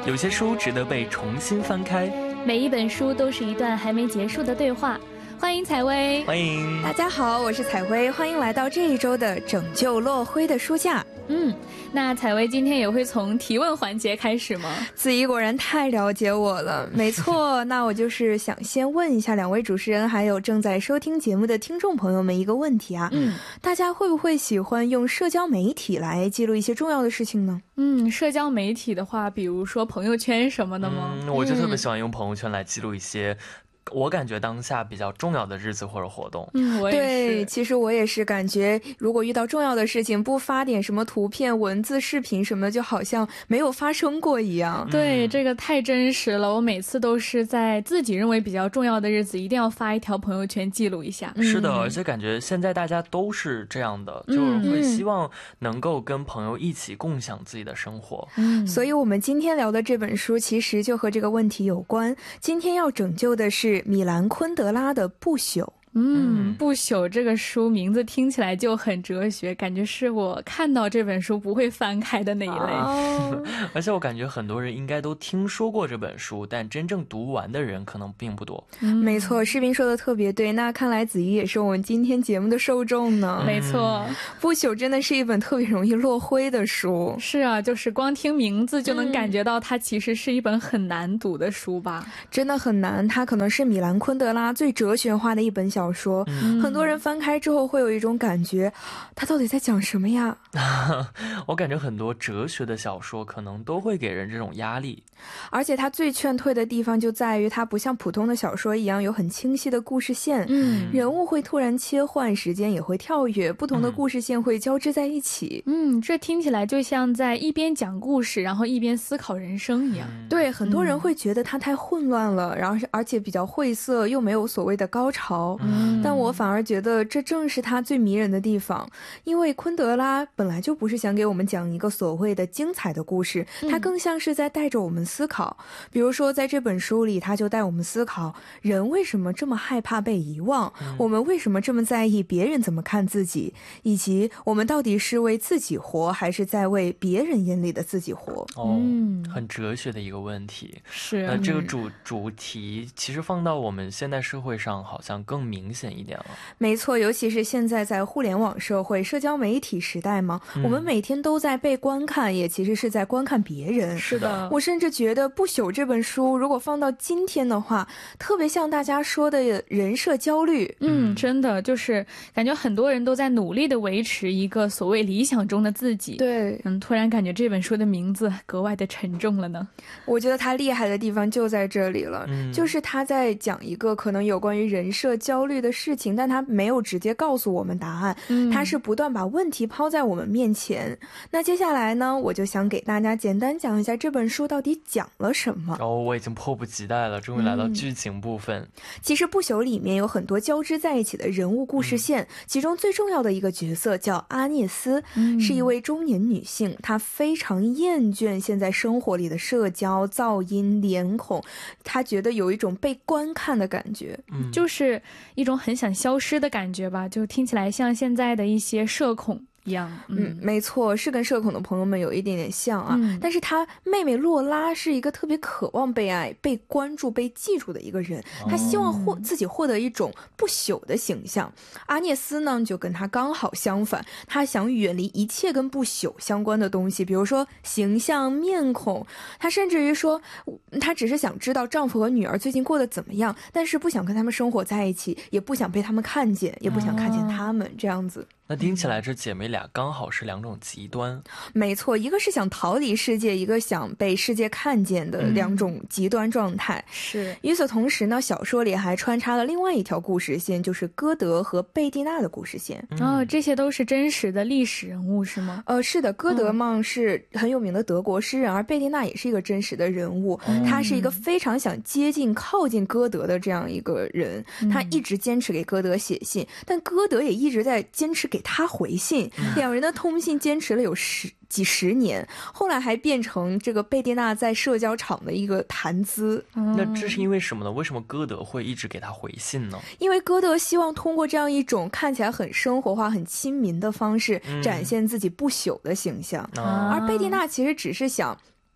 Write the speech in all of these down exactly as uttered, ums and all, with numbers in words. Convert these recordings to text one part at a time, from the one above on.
有些书值得被重新翻开， 每一本书都是一段还没结束的对话。欢迎采薇， 欢迎大家好，我是采薇，欢迎来到这一周的拯救落灰的书架。 嗯，那采薇今天也会从提问环节开始吗？ 子怡果然太了解我了。没错，那我就是想先问一下两位主持人还有正在收听节目的听众朋友们一个问题啊，嗯，大家会不会喜欢用社交媒体来记录一些重要的事情呢？ 嗯，社交媒体的话，比如说朋友圈什么的吗？ 嗯，我就特别喜欢用朋友圈来记录一些我感觉当下比较重要的日子或者活动。 嗯，我也是。 对，其实我也是感觉如果遇到重要的事情不发点什么图片文字视频什么的，就好像没有发生过一样。 对，这个太真实了，我每次都是在自己认为比较重要的日子一定要发一条朋友圈记录一下。 是的，而且感觉现在大家都是这样的，就是会希望能够跟朋友一起共享自己的生活。 嗯，所以我们今天聊的这本书其实就和这个问题有关。今天要拯救的是米兰昆德拉的《不朽》。 嗯，不朽这个书名字听起来就很哲学，感觉是我看到这本书不会翻开的那一类。 哦、 而且我感觉很多人应该都听说过这本书，但真正读完的人可能并不多。 嗯、没错，士兵说的特别对，那看来子怡也是我们今天节目的受众呢。 没错， 不朽真的是一本特别容易落灰的书。 是啊，就是光听名字就能感觉到它其实是一本很难读的书吧。 真的很难，它可能是米兰昆德拉最哲学化的一本小说。嗯、很多人翻开之后会有一种感觉，他到底在讲什么呀？ 我感觉很多哲学的小说可能都会给人这种压力， 而且它最劝退的地方就在于它不像普通的小说一样有很清晰的故事线，嗯，人物会突然切换，时间也会跳跃，不同的故事线会交织在一起。 嗯，这听起来就像在一边讲故事然后一边思考人生一样。 嗯、对，很多人会觉得它太混乱了，然后而且比较晦涩，又没有所谓的高潮。嗯，但我反而觉得这正是它最迷人的地方，因为昆德拉本来就不是想给我们讲一个所谓的精彩的故事，它更像是在带着我们思考。比如说在这本书里，他就带我们思考人为什么这么害怕被遗忘，嗯、我们为什么这么在意别人怎么看自己，以及我们到底是为自己活还是在为别人眼里的自己活。 哦，很哲学的一个问题。 是， 那这个主主题其实放到我们现代社会上好像更明显一点了。 没错，尤其是现在在互联网社会社交媒体时代嘛、嗯、我们每天都在被观看，也其实是在观看别人。 是的， 我甚至觉得《不朽》这本书如果放到今天的话，特别像大家说的人设焦虑。 嗯，真的就是感觉很多人都在努力的维持一个所谓理想中的自己。 对， 嗯，突然感觉这本书的名字格外的沉重了呢。 我觉得他厉害的地方就在这里了、嗯、就是他在讲一个可能有关于人设焦虑的事情，但他没有直接告诉我们答案、嗯、他是不断把问题抛在我们面前。那接下来呢，我就想给大家简单讲一下这本书到底讲了什么。 哦，我已经迫不及待了，终于来到剧情部分、嗯、 其实不朽里面有很多交织在一起的人物故事线、嗯、其中最重要的一个角色叫阿涅斯、嗯、是一位中年女性，她非常厌倦现在生活里的社交噪音脸孔，她觉得有一种被观看的感觉、 嗯、就是一种很想消失的感觉吧，就听起来像现在的一些社恐一样。 嗯, 嗯，没错，是跟社恐的朋友们有一点点像啊、嗯、但是他妹妹洛拉是一个特别渴望被爱被关注被记住的一个人，他希望获、哦、自己获得一种不朽的形象。阿涅斯呢就跟他刚好相反，他想远离一切跟不朽相关的东西，比如说形象面孔，他甚至于说他只是想知道丈夫和女儿最近过得怎么样，但是不想跟他们生活在一起，也不想被他们看见，也不想看见他们、哦、这样子。 那听起来这姐妹俩刚好是两种极端。 没错，一个是想逃离世界，一个想被世界看见的两种极端状态、嗯、 是。 与此同时呢，小说里还穿插了另外一条故事线，就是歌德和贝蒂娜的故事线、 嗯、哦，这些都是真实的历史人物是吗？ 呃，是的，歌德嘛是很有名的德国诗人、嗯、而贝蒂娜也是一个真实的人物、嗯、他是一个非常想接近靠近歌德的这样一个人、嗯、他一直坚持给歌德写信，但歌德也一直在坚持给他回信、嗯、两人的通信坚持了有十几十年，后来还变成这个贝蒂娜在社交场的一个谈资、 嗯、那这是因为什么呢？为什么歌德会一直给他回信呢？ 因为歌德希望通过这样一种看起来很生活化很亲民的方式、嗯、展现自己不朽的形象、嗯、而贝蒂娜其实只是想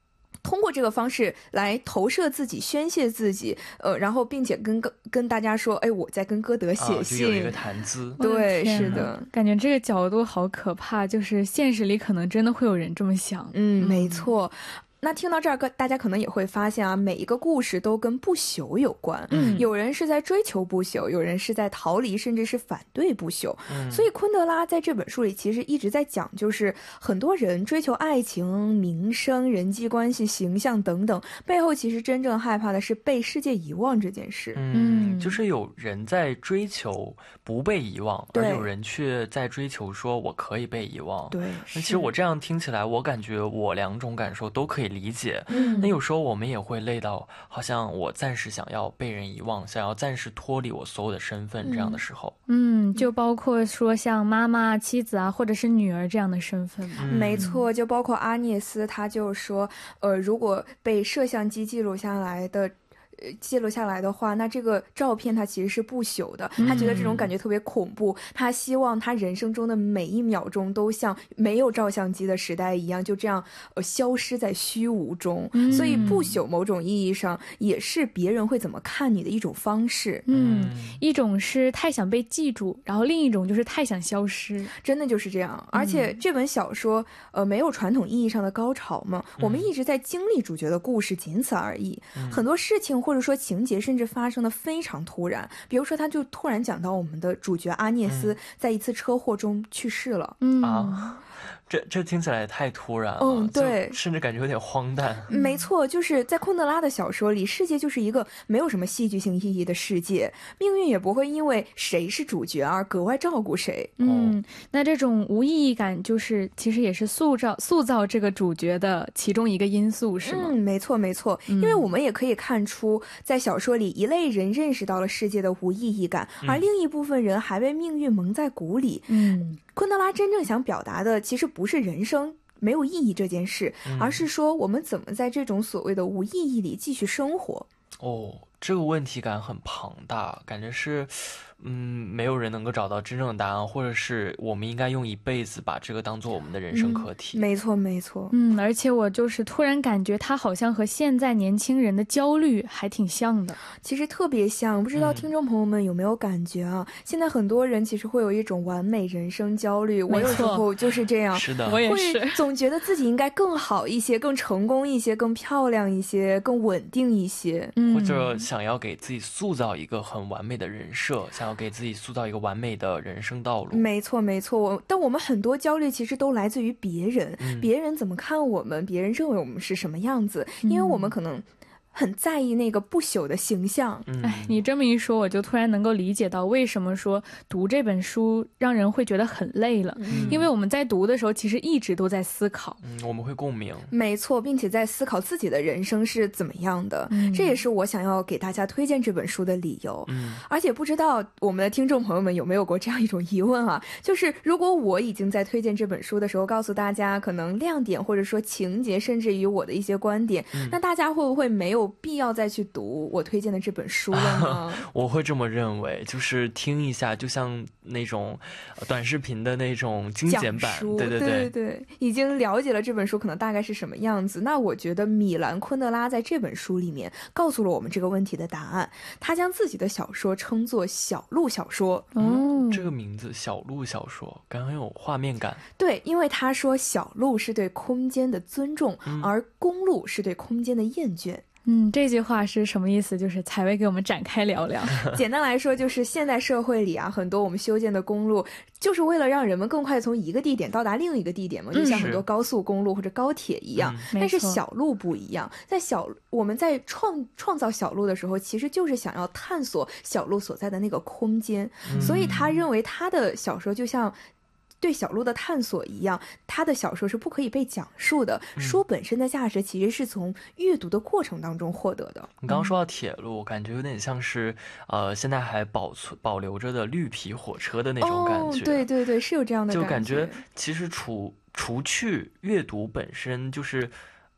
通过这个方式来投射自己、宣泄自己，呃，然后并且跟跟大家说，哎，我在跟歌德写信， 啊、就有一个谈资。 对，是的， 感觉这个角度好可怕，就是现实里可能真的会有人这么想。 嗯，没错。那听到这儿，大家可能也会发现啊，每一个故事都跟不朽有关。嗯，有人是在追求不朽，有人是在逃离，甚至是反对不朽。嗯，所以昆德拉在这本书里其实一直在讲，就是很多人追求爱情、名声、人际关系、形象等等，背后其实真正害怕的是被世界遗忘这件事。 嗯，就是有人在追求不被遗忘，而有人却在追求说我可以被遗忘。 对， 那其实我这样听起来，我感觉我两种感受都可以理解。嗯，那有时候我们也会累到好像我暂时想要被人遗忘，想要暂时脱离我所有的身份，这样的时候。 嗯，就包括说像妈妈、妻子啊，或者是女儿这样的身份嘛。 嗯，没错，就包括阿涅斯，他就说呃，如果被摄像机记录下来的记录下来的话，那这个照片它其实是不朽的。他觉得这种感觉特别恐怖，他希望他人生中的每一秒钟都像没有照相机的时代一样，就这样呃消失在虚无中。嗯，所以不朽某种意义上也是别人会怎么看你的一种方式。 嗯，一种是太想被记住，然后另一种就是太想消失， 真的就是这样。而且这本小说呃没有传统意义上的高潮嘛，嗯，我们一直在经历主角的故事，仅此而已。嗯，很多事情或者说情节甚至发生的非常突然，比如说他就突然讲到我们的主角阿涅斯在一次车祸中去世了。 嗯啊，这这听起来也太突然了。 嗯，对， 甚至感觉有点荒诞。 没错，就是在昆德拉的小说里，世界就是一个没有什么戏剧性意义的世界，命运也不会因为谁是主角而格外照顾谁。 嗯，那这种无意义感就是其实也是塑造塑造这个主角的其中一个因素，是吗？ 嗯，没错没错，因为我们也可以看出，在小说里一类人认识到了世界的无意义感，而另一部分人还被命运蒙在鼓里。嗯，昆德拉真正想表达的其实不是人生没有意义这件事，而是说我们怎么在这种所谓的无意义里继续生活。 哦，这个问题感很庞大，感觉是嗯，没有人能够找到真正的答案，或者是我们应该用一辈子把这个当做我们的人生课题。 嗯，没错没错。 嗯，而且我就是突然感觉他好像和现在年轻人的焦虑还挺像的， 其实特别像。不知道听众朋友们有没有感觉啊？嗯，现在很多人其实会有一种完美人生焦虑，我有时候就是这样。 是的， 我也是， 会总觉得自己应该更好一些，更成功一些，更漂亮一些，更稳定一些。 嗯，或者想要给自己塑造一个很完美的人设，想要给自己塑造一个完美的人生道路。 没错没错，我但我们很多焦虑其实都来自于别人，嗯，别人怎么看我们，别人认为我们是什么样子，因为我们可能很在意那个不朽的形象。 哎，你这么一说，我就突然能够理解到为什么说读这本书让人会觉得很累了。嗯，因为我们在读的时候其实一直都在思考。 嗯，我们会共鸣。 没错，并且在思考自己的人生是怎么样的。嗯，这也是我想要给大家推荐这本书的理由。嗯，而且不知道我们的听众朋友们有没有过这样一种疑问啊，就是如果我已经在推荐这本书的时候告诉大家可能亮点或者说情节甚至于我的一些观点，嗯，那大家会不会没有必要再去读我推荐的这本书了呢？ 我会这么认为，就是听一下就像那种短视频的那种精简版。对对对, 对对对，已经了解了这本书可能大概是什么样子。那我觉得米兰昆德拉在这本书里面告诉了我们这个问题的答案。他将自己的小说称作小路小说。 嗯，这个名字小路小说感觉很有画面感。 对，因为他说小路是对空间的尊重，嗯，而公路是对空间的厌倦。 嗯，这句话是什么意思？就是采薇给我们展开聊聊。 简单来说，就是现代社会里啊，很多我们修建的公路，就是为了让人们更快从一个地点到达另一个地点嘛，就像很多高速公路或者高铁一样。嗯，但是小路不一样，在小我们在创创造小路的时候，其实就是想要探索小路所在的那个空间。嗯，所以他认为他的小说就像对小路的探索一样，他的小说是不可以被讲述的。嗯，书本身的价值其实是从阅读的过程当中获得的。 你刚刚说到铁路，感觉有点像是呃，现在还保存保留着的绿皮火车的那种感觉。 哦，对对对，是有这样的感觉。 就感觉其实除除去阅读本身就是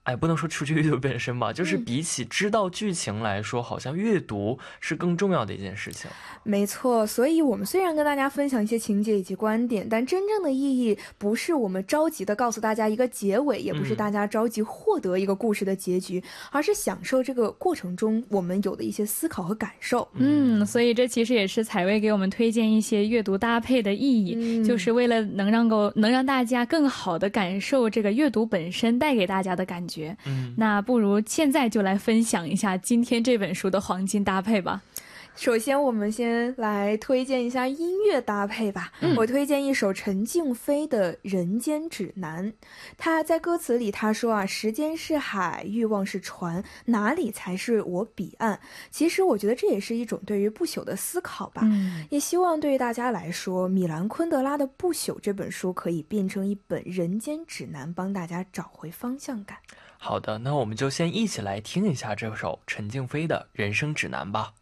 哎，不能说除去阅读本身吧，就是比起知道剧情来说，好像阅读是更重要的一件事情。 没错，所以我们虽然跟大家分享一些情节以及观点，但真正的意义不是我们着急的告诉大家一个结尾，也不是大家着急获得一个故事的结局，嗯、而是享受这个过程中我们有的一些思考和感受。 嗯，所以这其实也是采薇给我们推荐一些阅读搭配的意义，嗯、就是为了能让够能让大家更好的感受这个阅读本身带给大家的感觉。嗯，那不如现在就来分享一下今天这本书的黄金搭配吧。 首先我们先来推荐一下音乐搭配吧、嗯、我推荐一首陈静飞的《人间指南》。他在歌词里他说啊，时间是海，欲望是船，哪里才是我彼岸。其实我觉得这也是一种对于不朽的思考吧、嗯、也希望对于大家来说，米兰昆德拉的《不朽》这本书可以变成一本人间指南，帮大家找回方向感。 好的，那我们就先一起来听一下这首陈静飞的人生指南吧。